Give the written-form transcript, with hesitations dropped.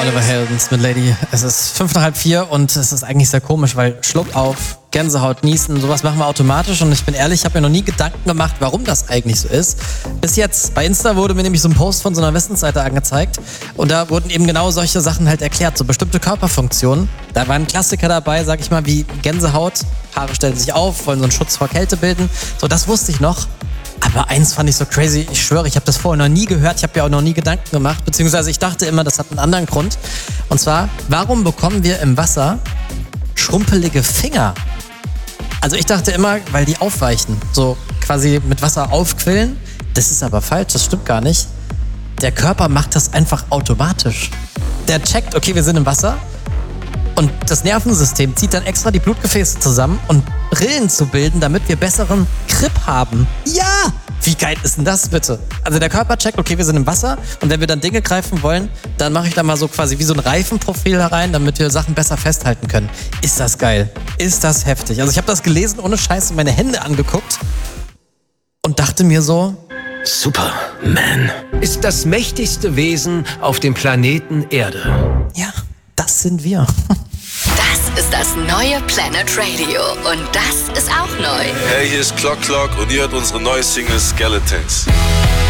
Oliver Heldens mit Lady. Es ist 3:55 und es ist eigentlich sehr komisch, weil Schluck auf, Gänsehaut, Niesen, sowas machen wir automatisch und ich bin ehrlich, ich habe mir noch nie Gedanken gemacht, warum das eigentlich so ist. Bis jetzt, bei Insta wurde mir nämlich so ein Post von so einer Wissensseite angezeigt und da wurden eben genau solche Sachen halt erklärt, so bestimmte Körperfunktionen. Da waren Klassiker dabei, sag ich mal, wie Gänsehaut, Haare stellen sich auf, wollen so einen Schutz vor Kälte bilden. So, das wusste ich noch. Aber eins fand ich so crazy, ich schwöre, ich habe das vorher noch nie gehört, ich habe mir auch noch nie Gedanken gemacht, beziehungsweise ich dachte immer, das hat einen anderen Grund. Und zwar, warum bekommen wir im Wasser schrumpelige Finger? Also ich dachte immer, weil die aufweichen, so quasi mit Wasser aufquillen. Das ist aber falsch, das stimmt gar nicht. Der Körper macht das einfach automatisch. Der checkt, okay, wir sind im Wasser und das Nervensystem zieht dann extra die Blutgefäße zusammen und Rillen zu bilden, damit wir besseren Grip haben. Ja! Wie geil ist denn das bitte? Also der Körper checkt, okay, wir sind im Wasser und wenn wir dann Dinge greifen wollen, dann mache ich da mal so quasi wie so ein Reifenprofil herein, damit wir Sachen besser festhalten können. Ist das geil? Ist das heftig? Also ich habe das gelesen, ohne Scheiße meine Hände angeguckt und dachte mir so, Superman ist das mächtigste Wesen auf dem Planeten Erde. ja, das sind wir. Das ist das neue Planet Radio und das ist auch neu. Hey, hier ist Clock und ihr hört unsere neue Single Skeletons.